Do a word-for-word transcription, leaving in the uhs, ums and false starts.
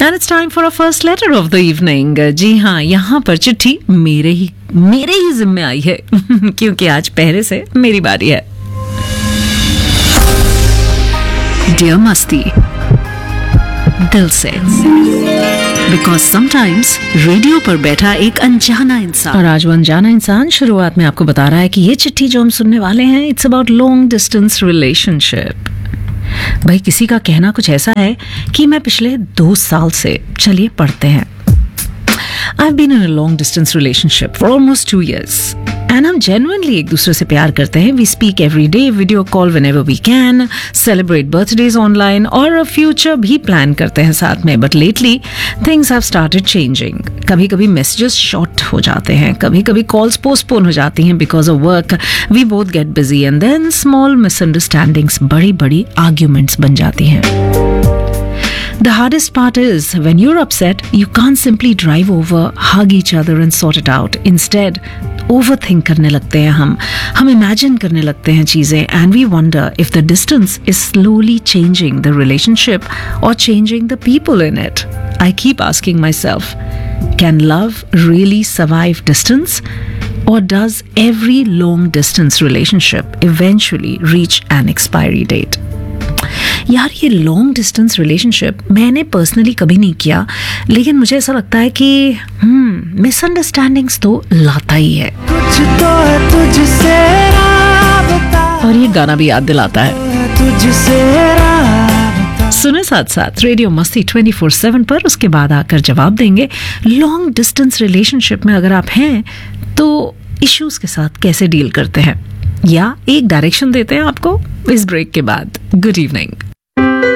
And it's time for our first letter of the evening. जी हाँ, यहाँ पर चिट्ठी मेरे ही मेरे ही जिम्मे आई है क्योंकि आज पहले से मेरी बारी है. Dear मस्ती, दिल से, बिकॉज समटाइम्स रेडियो पर बैठा एक अनजाना इंसान, और आज वो अनजाना इंसान शुरुआत में आपको बता रहा है कि ये चिट्ठी जो हम सुनने वाले हैं, it's about long distance relationship. भाई, किसी का कहना कुछ ऐसा है कि मैं पिछले दो साल से, चलिए पढ़ते हैं. I've been in a long distance relationship for almost two years. And हम genuinely एक दूसरे से प्यार करते हैं. We speak every day, video call whenever we can, celebrate birthdays online और future भी plan करते हैं साथ में. But lately, things have started changing. कभी कभी messages short हो जाते हैं, कभी कभी calls postpone हो जाती हैं because of work. We both get busy and then small misunderstandings, बड़ी बड़ी arguments बन जाती हैं. The hardest part is when you're upset, you can't simply drive over, hug each other and sort it out. Instead, overthink करने लगते हैं हम हम imagine करने लगते हैं चीजें, and we wonder if the distance is slowly changing the relationship or changing the people in it. I keep asking myself, can love really survive distance? Or does every long distance relationship eventually reach an expiry date? यार, ये long distance relationship मैंने personally कभी नहीं किया, लेकिन मुझे ऐसा लगता है कि हम्म मिसअंडरस्टैंडिंग्स तो लाता ही है. कुछ तो है तुझसे राबता, और ये गाना भी याद दिलाता है. तुझसे राबता. सुने साथ साथ रेडियो मस्ती ट्वेंटी फोर सेवन पर, उसके बाद आकर जवाब देंगे लॉन्ग डिस्टेंस रिलेशनशिप में अगर आप हैं तो इश्यूज के साथ कैसे डील करते हैं, या एक डायरेक्शन देते हैं आपको इस ब्रेक के बाद. Good evening.